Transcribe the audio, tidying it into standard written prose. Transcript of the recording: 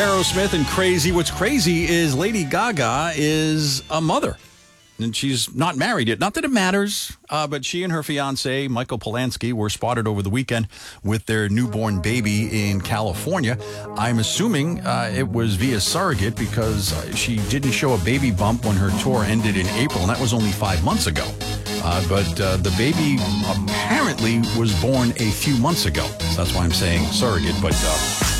Aerosmith and Crazy. What's crazy is Lady Gaga is a mother. And she's not married yet. Not that it matters, but she and her fiancé, Michael Polanski, were spotted over the weekend with their newborn baby in California. I'm assuming it was via surrogate because she didn't show a baby bump when her tour ended in April, and that was only 5 months ago. But the baby apparently was born a few months ago. So that's why I'm saying surrogate, but